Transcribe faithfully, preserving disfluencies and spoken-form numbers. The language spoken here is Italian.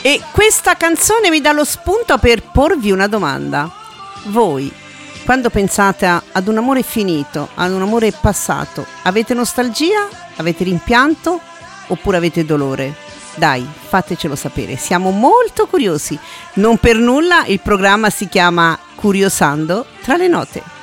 E questa canzone mi dà lo spunto per porvi una domanda. Voi, quando pensate a, ad un amore finito, ad un amore passato, avete nostalgia? Avete rimpianto? Oppure avete dolore? Dai, fatecelo sapere, siamo molto curiosi. Non per nulla il programma si chiama Curiosando tra le note.